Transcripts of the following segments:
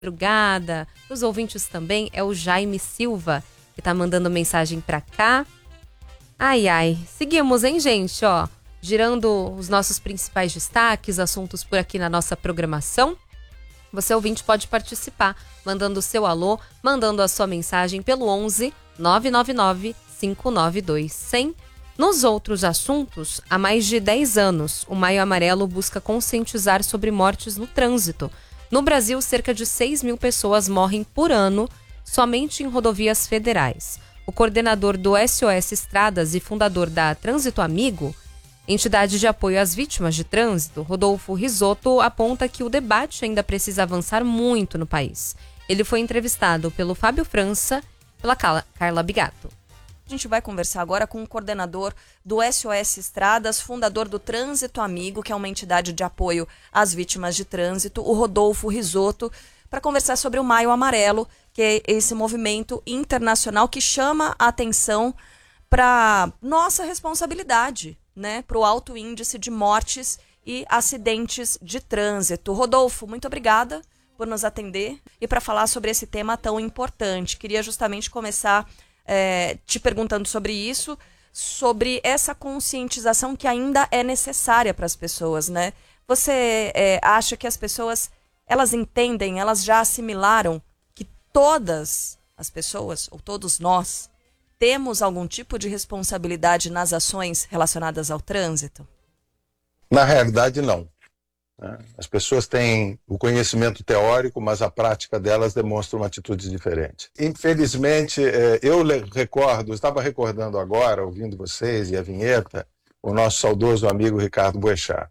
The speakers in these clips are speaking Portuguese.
madrugada. Os ouvintes também, é o Jaime Silva, que tá mandando mensagem pra cá. Ai, ai. Seguimos, hein, gente? Ó, girando os nossos principais destaques, assuntos por aqui na nossa programação. Você, ouvinte, pode participar, mandando o seu alô, mandando a sua mensagem pelo 11 999 592 100. Nos outros assuntos, há mais de 10 anos, o Maio Amarelo busca conscientizar sobre mortes no trânsito. No Brasil, cerca de 6 mil pessoas morrem por ano somente em rodovias federais. O coordenador do SOS Estradas e fundador da Trânsito Amigo, entidade de apoio às vítimas de trânsito, Rodolfo Risotto, aponta que o debate ainda precisa avançar muito no país. Ele foi entrevistado pelo Fábio França e pela Carla Bigato. A gente vai conversar agora com o coordenador do SOS Estradas, fundador do Trânsito Amigo, que é uma entidade de apoio às vítimas de trânsito, o Rodolfo Risotto, para conversar sobre o Maio Amarelo, que é esse movimento internacional que chama a atenção para nossa responsabilidade, né, para o alto índice de mortes e acidentes de trânsito. Rodolfo, muito obrigada por nos atender e para falar sobre esse tema tão importante. Queria justamente começar te perguntando sobre isso, sobre essa conscientização que ainda é necessária para as pessoas, né? Você acha que as pessoas, elas entendem, elas já assimilaram que todas as pessoas, ou todos nós, temos algum tipo de responsabilidade nas ações relacionadas ao trânsito? Na realidade, não. As pessoas têm o conhecimento teórico, mas a prática delas demonstra uma atitude diferente. Infelizmente, eu estava recordando agora, ouvindo vocês e a vinheta, o nosso saudoso amigo Ricardo Boechat.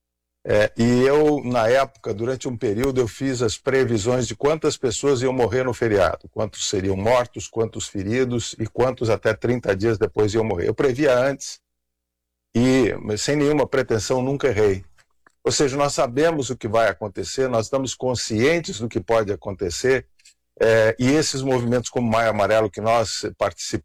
E eu, na época, durante um período, eu fiz as previsões de quantas pessoas iam morrer no feriado, quantos seriam mortos, quantos feridos e quantos até 30 dias depois iam morrer. Eu previa antes e, sem nenhuma pretensão, nunca errei. Ou seja, nós sabemos o que vai acontecer, nós estamos conscientes do que pode acontecer, e esses movimentos como o Maio Amarelo que nós participamos,